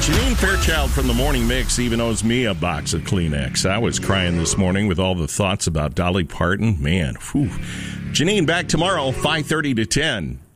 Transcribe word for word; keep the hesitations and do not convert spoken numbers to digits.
Janine Fairchild from the Morning Mix even owes me a box of Kleenex. I was crying this morning with all the thoughts about Dolly Parton. Man, whew. Janine, back tomorrow, five thirty to ten.